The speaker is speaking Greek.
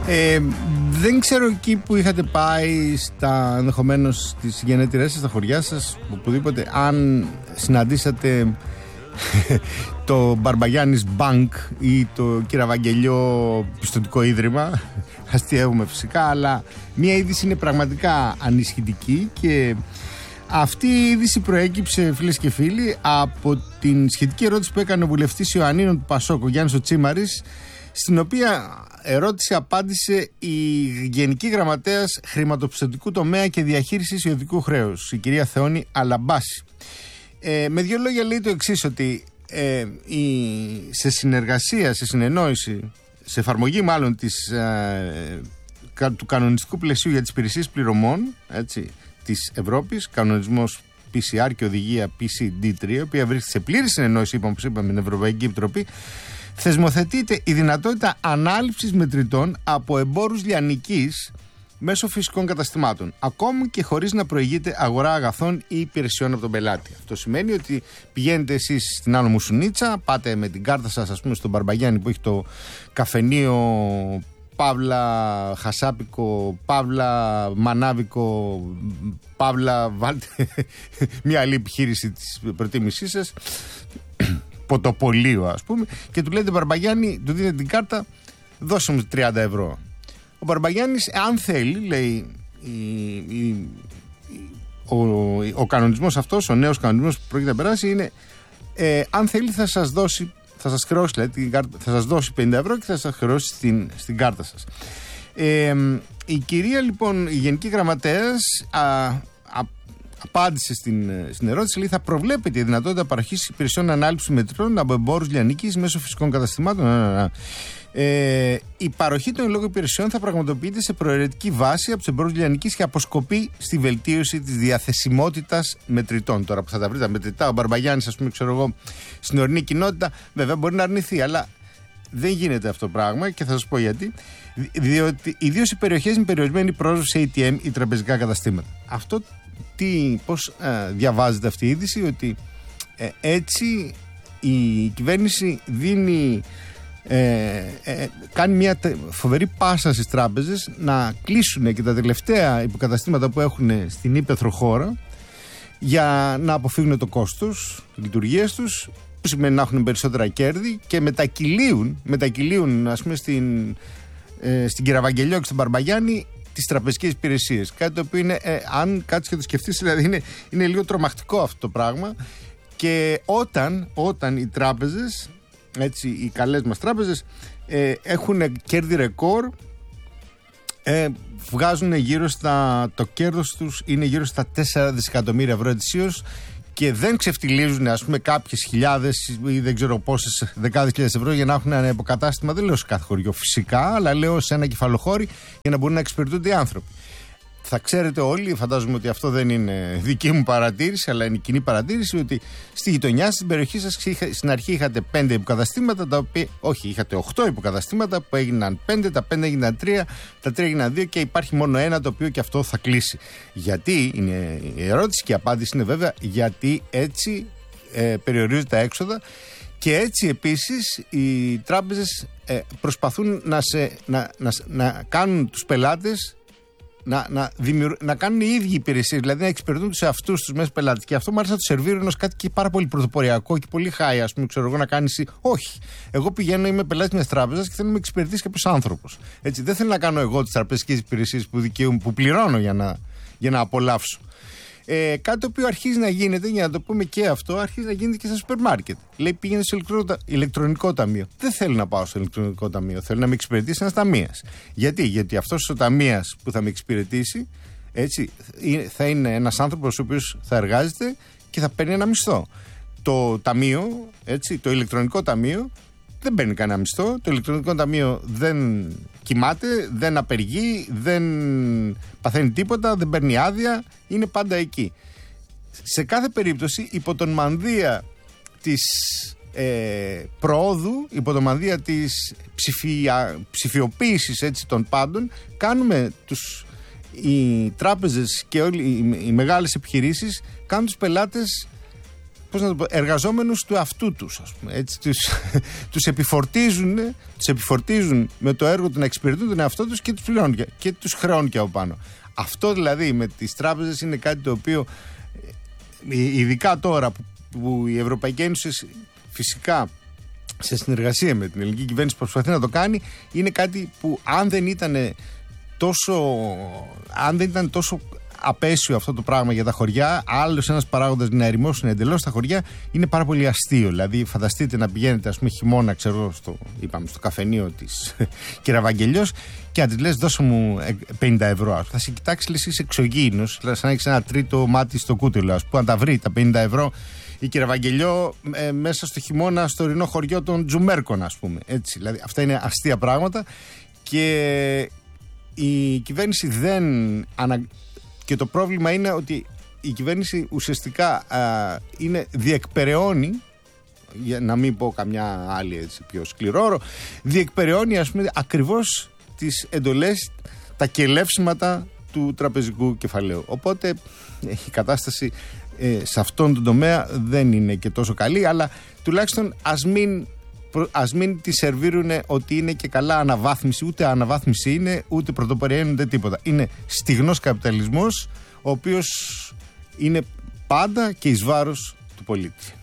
Δεν ξέρω εκεί που είχατε πάει ενδεχομένως στις γενέτειρές σας, στα χωριά σας, οπουδήποτε, αν συναντήσατε το Μπαρμπαγιάννης Bank ή το Κυραβαγγελιό Πιστωτικό Ίδρυμα. Αστειεύουμε φυσικά, αλλά μία είδηση είναι πραγματικά ανησυχητική και αυτή η είδηση προέκυψε, φίλες και φίλοι, από την σχετική ερώτηση που έκανε ο βουλευτής Ιωαννίνων του Πασόκ, ο Γιάννης ο Τσίμαρης, στην οποία ερώτηση απάντησε η Γενική Γραμματέας Χρηματοπιστωτικού Τομέα και Διαχείρισης Ιδιωτικού Χρέους, η κυρία Θεόνη Αλαμπάση. Με δύο λόγια λέει το εξής, ότι σε συνεργασία, σε συνεννόηση, σε εφαρμογή μάλλον του κανονιστικού πλαισίου για τις υπηρεσίες πληρωμών, έτσι, της Ευρώπης, κανονισμός PCR και οδηγία PCD3, η οποία βρίσκεται σε πλήρη συνεννόηση, όπως είπαμε, με την Ευρωπαϊκή Επιτροπή, θεσμοθετείται η δυνατότητα ανάληψης μετρητών από εμπόρους λιανικής μέσω φυσικών καταστημάτων, ακόμη και χωρίς να προηγείται αγορά αγαθών ή υπηρεσιών από τον πελάτη. Αυτό σημαίνει ότι πηγαίνετε εσείς στην Άνω Μουσουνίτσα, πάτε με την κάρτα σας, ας πούμε, στον Μπαρμπαγιάννη που έχει το καφενείο Παύλα Χασάπικο, Παύλα Μανάβικο, Παύλα, βάλτε μια άλλη επιχείρηση της προτίμησής σας, ποτοπολείο ας πούμε, και του λέτε Μπαρμπαγιάννη, του δίνετε την κάρτα, δώσε μου 30 ευρώ. Ο Μπαρμπαγιάννης, αν θέλει, λέει ο κανονισμός αυτός, ο νέος κανονισμός που πρόκειται να περάσει, είναι αν θέλει θα σας χρεώσει, δηλαδή, θα σας δώσει 50 ευρώ και θα σας χρεώσει στην κάρτα σας. Η κυρία λοιπόν, η Γενική Γραμματέας απάντησε στην ερώτηση, λέει, θα προβλέπεται η δυνατότητα παροχής υπηρεσιών ανάληψης μετρητών από εμπόρους λιανικής μέσω φυσικών καταστημάτων. Η παροχή των λόγω υπηρεσιών θα πραγματοποιείται σε προαιρετική βάση από τους εμπόρους λιανικής και αποσκοπεί στη βελτίωση της διαθεσιμότητας μετρητών. Τώρα που θα τα βρείτε τα μετρητά, ο Μπαρμπαγιάννης, ας πούμε, ξέρω εγώ, στην ορεινή κοινότητα, βέβαια μπορεί να αρνηθεί, αλλά δεν γίνεται αυτό το πράγμα και θα σας πω γιατί. Διότι ιδίως οι περιοχές με περιορισμένη πρόσβαση σε ATM ή τραπεζικά καταστήματα. Αυτό πώς διαβάζεται αυτή η είδηση, ότι έτσι η κυβέρνηση κάνει μια φοβερή πάσα στις τράπεζες να κλείσουν και τα τελευταία υποκαταστήματα που έχουν στην ύπαιθρο χώρα για να αποφύγουν το κόστος λειτουργίας τους, που σημαίνει να έχουν περισσότερα κέρδη, και μετακυλίουν ας πούμε στην Κυραβαγγελιό και στον Μπαρμπαγιάννη τις τραπεζικές υπηρεσίες. Κάτι το οποίο είναι, αν κάτσεις και το σκεφτείς, δηλαδή είναι λίγο τρομακτικό αυτό το πράγμα. Και όταν οι τράπεζες, έτσι, οι καλές μας τράπεζες, έχουν κέρδη ρεκόρ, βγάζουν το κέρδος τους είναι γύρω στα 4 δισεκατομμύρια ευρώ ετησίως και δεν ξεφτιλίζουν, ας πούμε, κάποιες χιλιάδες ή δεν ξέρω πόσες δεκάδες χιλιάδες ευρώ για να έχουν ένα υποκατάστημα, δεν λέω σε κάθε χωριό φυσικά, αλλά λέω σε ένα κεφαλοχώρι για να μπορούν να εξυπηρετούνται οι άνθρωποι. Θα ξέρετε όλοι, φαντάζομαι ότι αυτό δεν είναι δική μου παρατήρηση, αλλά είναι κοινή παρατήρηση, ότι στη γειτονιά, στην περιοχή σας, στην αρχή είχατε 5 υποκαταστήματα, τα οποία, όχι, είχατε 8 υποκαταστήματα που έγιναν 5, τα 5 έγιναν 3, τα 3 έγιναν 2 και υπάρχει μόνο ένα το οποίο και αυτό θα κλείσει. Γιατί, είναι η ερώτηση και η απάντηση είναι βέβαια, γιατί έτσι περιορίζονται τα έξοδα και έτσι επίσης οι τράπεζες προσπαθούν να κάνουν τους πελάτες να κάνουν οι ίδιοι υπηρεσίες, δηλαδή να εξυπηρετούν τους εαυτούς τους μέσα πελάτες. Και αυτό μου άρεσε να το σερβίρουν ως κάτι και πάρα πολύ πρωτοποριακό και πολύ high, ας πούμε, ξέρω εγώ, να κάνεις. Όχι. Εγώ πηγαίνω, είμαι πελάτης μιας τράπεζας και θέλω να με εξυπηρετήσει κάποιος άνθρωπος. Έτσι, δεν θέλω να κάνω εγώ τις τραπεζικές υπηρεσίες που πληρώνω για να απολαύσω. Κάτι το οποίο αρχίζει να γίνεται, για να το πούμε και αυτό, αρχίζει να γίνεται και στα σούπερ μάρκετ. Λέει, πήγαινε στο ηλεκτρονικό ταμείο. Δεν θέλω να πάω στο ηλεκτρονικό ταμείο. Θέλω να με εξυπηρετήσει ένας ταμείας. Γιατί αυτός ο ταμείας που θα με εξυπηρετήσει, έτσι, θα είναι ένας άνθρωπος ο οποίος θα εργάζεται και θα παίρνει ένα μισθό. Το ταμείο, έτσι, το ηλεκτρονικό ταμείο, δεν παίρνει κανένα μισθό. Το ηλεκτρονικό ταμείο δεν κοιμάται, δεν απεργεί, δεν παθαίνει τίποτα, δεν παίρνει άδεια, είναι πάντα εκεί. Σε κάθε περίπτωση, υπό τον μανδύα της προόδου, υπό τον μανδύα της ψηφιοποίησης, έτσι, των πάντων, κάνουμε οι τράπεζες και όλοι οι μεγάλες επιχειρήσεις, κάνουν τους πελάτες εργαζόμενους του αυτού τους, ας πούμε. Έτσι, τους επιφορτίζουν με το έργο του να εξυπηρετούν τον εαυτό τους και τους πληρώνουν και τους χρεώνουν και από πάνω. Αυτό δηλαδή με τις τράπεζες είναι κάτι το οποίο, ειδικά τώρα που η Ευρωπαϊκή Ένωση φυσικά σε συνεργασία με την ελληνική κυβέρνηση προσπαθεί να το κάνει, είναι κάτι που αν δεν ήταν τόσο απέσιο αυτό το πράγμα για τα χωριά, άλλος ένας παράγοντας να ερημώσουν εντελώς τα χωριά, είναι πάρα πολύ αστείο. Δηλαδή, φανταστείτε να πηγαίνετε, ας πούμε, χειμώνα, ξέρω, στο καφενείο της Κεραυαγγελιός και να της λες, δώσε μου 50 ευρώ. Θα σε κοιτάξει, λες, είσαι εξωγήινος, σαν να έχεις ένα τρίτο μάτι στο κούτελο, ας πούμε, να τα βρει τα 50 ευρώ η Κεραυαγγελιό μέσα στο χειμώνα στο ορεινό χωριό των Τζουμέρκων, ας πούμε. Έτσι, δηλαδή, αυτά είναι αστεία πράγματα και η κυβέρνηση και το πρόβλημα είναι ότι η κυβέρνηση ουσιαστικά διεκπεραιώνει, για να μην πω καμιά άλλη έτσι πιο σκληρό όρο, διεκπεραιώνει, ας πούμε, ακριβώς τις εντολές, τα κελεύσματα του τραπεζικού κεφαλαίου. Οπότε η κατάσταση σε αυτόν τον τομέα δεν είναι και τόσο καλή, αλλά τουλάχιστον ας μην τη σερβίρουν ότι είναι και καλά αναβάθμιση. Ούτε αναβάθμιση είναι, ούτε πρωτοπορία είναι, ούτε τίποτα. Είναι στιγνός καπιταλισμός, ο οποίος είναι πάντα και εις βάρος του πολίτη.